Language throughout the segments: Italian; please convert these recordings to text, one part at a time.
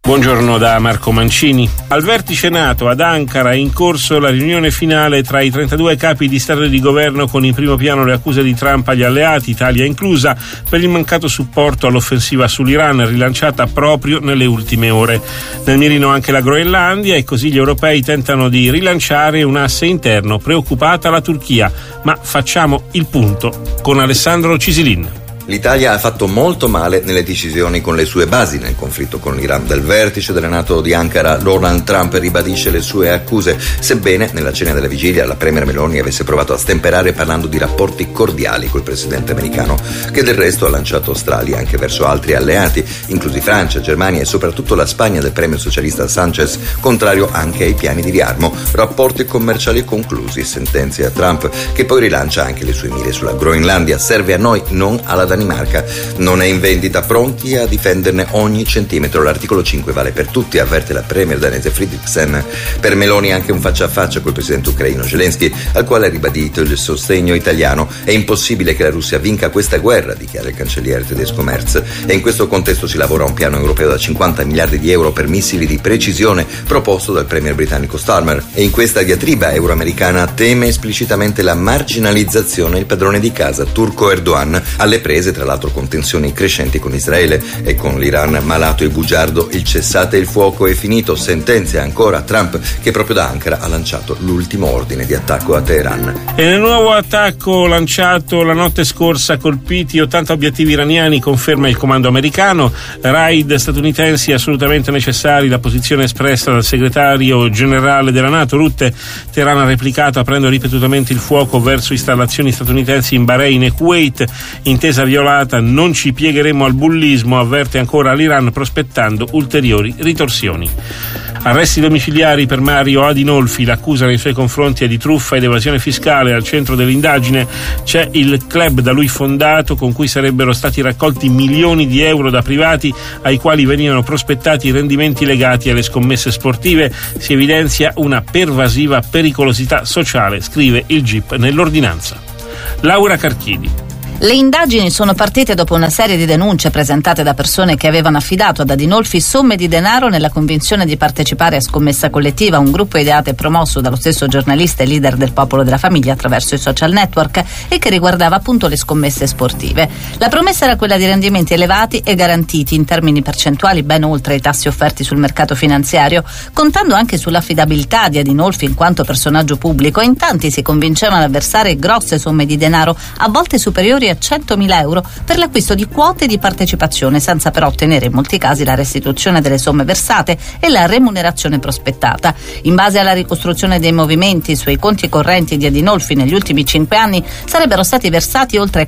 Buongiorno da Marco Mancini. Al vertice NATO ad Ankara è in corso la riunione finale tra i 32 capi di Stato e di Governo, con in primo piano le accuse di Trump agli alleati, Italia inclusa, per il mancato supporto all'offensiva sull'Iran, rilanciata proprio nelle ultime ore. Nel mirino anche la Groenlandia, e così gli europei tentano di rilanciare un asse interno, preoccupata la Turchia. Ma facciamo il punto con Alessandro Cisilin. L'Italia ha fatto molto male nelle decisioni con le sue basi nel conflitto con l'Iran. Del vertice della NATO di Ankara, Donald Trump ribadisce le sue accuse, sebbene nella cena della vigilia la premier Meloni avesse provato a stemperare parlando di rapporti cordiali col presidente americano, che del resto ha lanciato strali anche verso altri alleati, inclusi Francia, Germania e soprattutto la Spagna del premier socialista Sanchez, contrario anche ai piani di riarmo. Rapporti commerciali conclusi, sentenzia Trump, che poi rilancia anche le sue mire sulla Groenlandia. Serve a noi, non alla Danimarca. Non è in vendita, pronti a difenderne ogni centimetro. L'articolo 5 vale per tutti, avverte la premier danese Frederiksen. Per Meloni anche un faccia a faccia col presidente ucraino Zelensky, al quale ha ribadito il sostegno italiano. È impossibile che la Russia vinca questa guerra, dichiara il cancelliere tedesco Merz, e in questo contesto si lavora a un piano europeo da 50 miliardi di euro per missili di precisione proposto dal premier britannico Starmer. E in questa diatriba euroamericana teme esplicitamente la marginalizzazione il padrone di casa turco Erdogan, alle prese tra l'altro con tensioni crescenti con Israele e con l'Iran malato e bugiardo. Il cessate il fuoco è finito, sentenzia ancora Trump, che proprio da Ankara ha lanciato l'ultimo ordine di attacco a Teheran. E nel nuovo attacco lanciato la notte scorsa, colpiti 80 obiettivi iraniani, conferma il comando americano. Raid statunitensi assolutamente necessari, la posizione espressa dal segretario generale della NATO Rutte. Teheran ha replicato aprendo ripetutamente il fuoco verso installazioni statunitensi in Bahrain e Kuwait. Intesa violata, non ci piegheremo al bullismo, avverte ancora l'Iran, prospettando ulteriori ritorsioni. Arresti domiciliari per Mario Adinolfi, l'accusa nei suoi confronti è di truffa ed evasione fiscale. Al centro dell'indagine c'è il club da lui fondato, con cui sarebbero stati raccolti milioni di euro da privati ai quali venivano prospettati rendimenti legati alle scommesse sportive. Si evidenzia una pervasiva pericolosità sociale, scrive il GIP nell'ordinanza. Laura Carchidi. Le indagini sono partite dopo una serie di denunce presentate da persone che avevano affidato ad Adinolfi somme di denaro nella convinzione di partecipare a Scommessa Collettiva, un gruppo ideato e promosso dallo stesso giornalista e leader del Popolo della Famiglia attraverso i social network, e che riguardava appunto le scommesse sportive. La promessa era quella di rendimenti elevati e garantiti in termini percentuali ben oltre i tassi offerti sul mercato finanziario, contando anche sull'affidabilità di Adinolfi in quanto personaggio pubblico. In tanti si convincevano a versare grosse somme di denaro, a volte superiori a 100.000 euro, per l'acquisto di quote di partecipazione, senza però ottenere in molti casi la restituzione delle somme versate e la remunerazione prospettata. In base alla ricostruzione dei movimenti sui conti correnti di Adinolfi negli ultimi 5 anni sarebbero stati versati oltre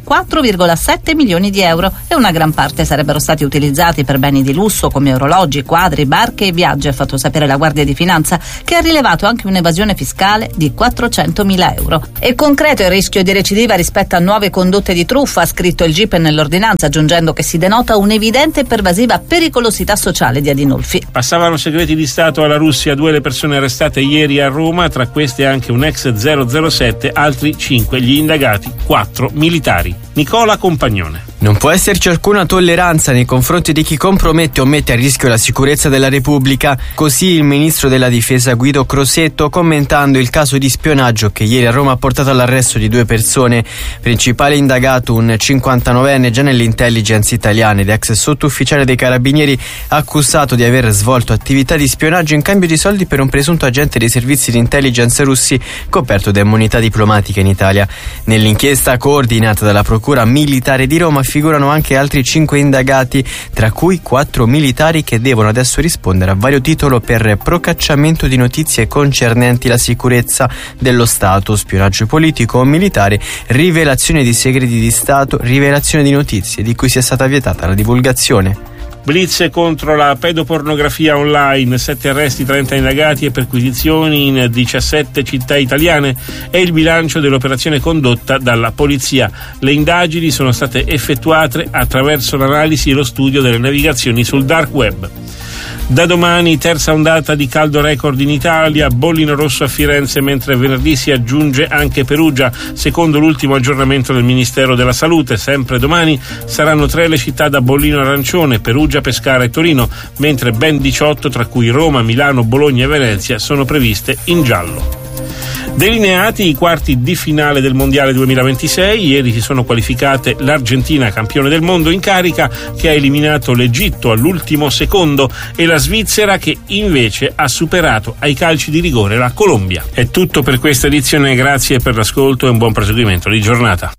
4,7 milioni di euro, e una gran parte sarebbero stati utilizzati per beni di lusso come orologi, quadri, barche e viaggi, ha fatto sapere la Guardia di Finanza, che ha rilevato anche un'evasione fiscale di 400.000 euro. È concreto il rischio di recidiva rispetto a nuove condotte di truffa, ha scritto il GIP nell'ordinanza, aggiungendo che si denota un'evidente e pervasiva pericolosità sociale di Adinolfi. Passavano segreti di Stato alla Russia, 2 le persone arrestate ieri a Roma, tra queste anche un ex 007, altri 5 gli indagati, 4 militari. Nicola Compagnone. Non può esserci alcuna tolleranza nei confronti di chi compromette o mette a rischio la sicurezza della Repubblica. Così il ministro della Difesa Guido Crosetto, commentando il caso di spionaggio che ieri a Roma ha portato all'arresto di 2 persone. Principale indagato un 59enne già nell'intelligence italiana ed ex sottufficiale dei Carabinieri, accusato di aver svolto attività di spionaggio in cambio di soldi per un presunto agente dei servizi di intelligence russi coperto da immunità diplomatica in Italia. Nell'inchiesta coordinata dalla Procura Militare di Roma figurano anche altri 5 indagati, tra cui 4 militari che devono adesso rispondere a vario titolo per procacciamento di notizie concernenti la sicurezza dello Stato, spionaggio politico o militare, rivelazione di segreti di Stato, rivelazione di notizie di cui sia stata vietata la divulgazione. Blitz contro la pedopornografia online, 7 arresti, 30 indagati e perquisizioni in 17 città italiane. È il bilancio dell'operazione condotta dalla polizia. Le indagini sono state effettuate attraverso l'analisi e lo studio delle navigazioni sul dark web. Da domani terza ondata di caldo record in Italia, bollino rosso a Firenze, mentre venerdì si aggiunge anche Perugia. Secondo l'ultimo aggiornamento del Ministero della Salute, sempre domani saranno 3 le città da bollino arancione: Perugia, Pescara e Torino, mentre ben 18, tra cui Roma, Milano, Bologna e Venezia, sono previste in giallo. Delineati i quarti di finale del Mondiale 2026, ieri si sono qualificate l'Argentina, campione del mondo in carica, che ha eliminato l'Egitto all'ultimo secondo, e la Svizzera, che invece ha superato ai calci di rigore la Colombia. È tutto per questa edizione, grazie per l'ascolto e un buon proseguimento di giornata.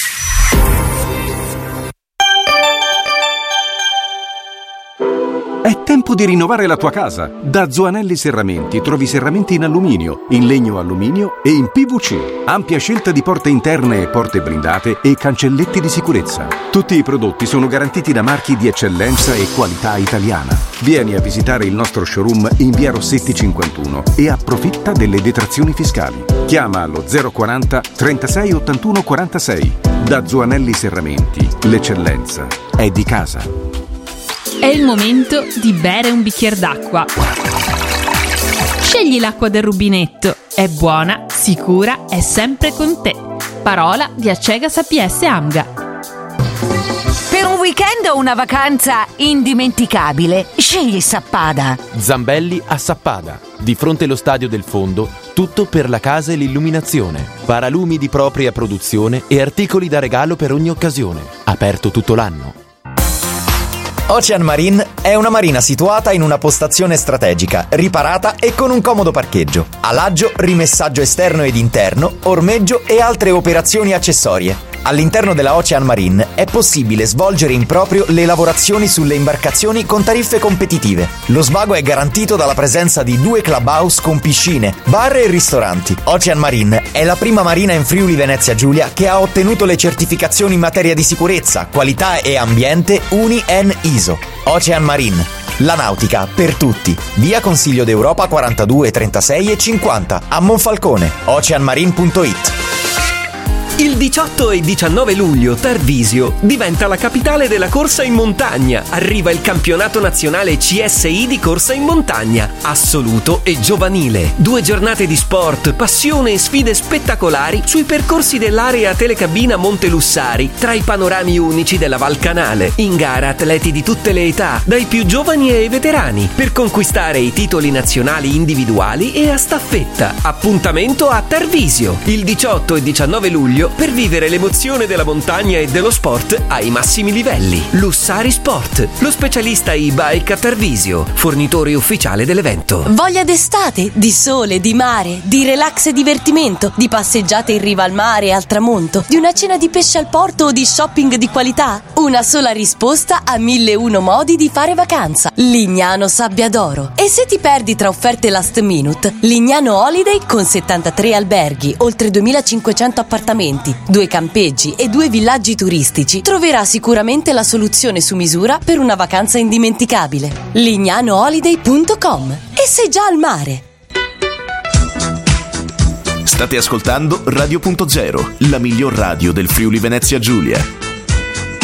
È tempo di rinnovare la tua casa. Da Zoanelli Serramenti trovi serramenti in alluminio, in legno alluminio e in PVC. Ampia scelta di porte interne e porte blindate e cancelletti di sicurezza. Tutti i prodotti sono garantiti da marchi di eccellenza e qualità italiana. Vieni a visitare il nostro showroom in via Rossetti 51 e approfitta delle detrazioni fiscali. Chiama allo 040 36 81 46. Da Zoanelli Serramenti, l'eccellenza è di casa. È il momento di bere un bicchiere d'acqua. Scegli l'acqua del rubinetto. È buona, sicura, è sempre con te. Parola di Acegas APS Amga. Per un weekend o una vacanza indimenticabile, scegli Sappada. Zambelli a Sappada, di fronte allo Stadio del Fondo, tutto per la casa e l'illuminazione. Paralumi di propria produzione e articoli da regalo per ogni occasione. Aperto tutto l'anno. Ocean Marine è una marina situata in una postazione strategica, riparata e con un comodo parcheggio. Alaggio, rimessaggio esterno ed interno, ormeggio e altre operazioni accessorie. All'interno della Ocean Marine è possibile svolgere in proprio le lavorazioni sulle imbarcazioni con tariffe competitive. Lo svago è garantito dalla presenza di 2 clubhouse con piscine, bar e ristoranti. Ocean Marine è la prima marina in Friuli Venezia Giulia che ha ottenuto le certificazioni in materia di sicurezza, qualità e ambiente UNI-EN ISO. Ocean Marine, la nautica per tutti. Via Consiglio d'Europa 42, 36 e 50 a Monfalcone. oceanmarine.it. Il 18 e 19 luglio Tarvisio diventa la capitale della corsa in montagna. Arriva il campionato nazionale CSI di corsa in montagna, assoluto e giovanile. 2 giornate di sport, passione e sfide spettacolari sui percorsi dell'area telecabina Monte Lussari, tra i panorami unici della Val Canale. In gara atleti di tutte le età, dai più giovani ai veterani, per conquistare i titoli nazionali individuali e a staffetta. Appuntamento a Tarvisio, il 18 e 19 luglio, per vivere l'emozione della montagna e dello sport ai massimi livelli. Lussari Sport, lo specialista e-bike a Tarvisio, fornitore ufficiale dell'evento. Voglia d'estate, di sole, di mare, di relax e divertimento, di passeggiate in riva al mare e al tramonto, di una cena di pesce al porto o di shopping di qualità? Una sola risposta a 1001 modi di fare vacanza. Lignano Sabbia d'Oro. E se ti perdi tra offerte last minute, Lignano Holiday con 73 alberghi, oltre 2500 appartamenti, 2 campeggi e 2 villaggi turistici troverà sicuramente la soluzione su misura per una vacanza indimenticabile. lignanoholiday.com. E sei già al mare. State ascoltando Radio.0, la miglior radio del Friuli Venezia Giulia.